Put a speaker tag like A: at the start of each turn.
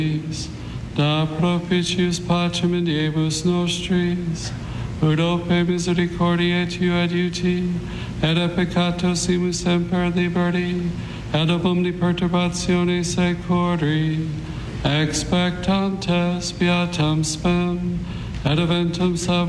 A: da propitius pacem in diebus nostris, ut ope misericordiae tua adiuti, et a peccatosimus semper liberti, et ob omni perturbatione securi, expectantes beatam spem, et eventum salvationem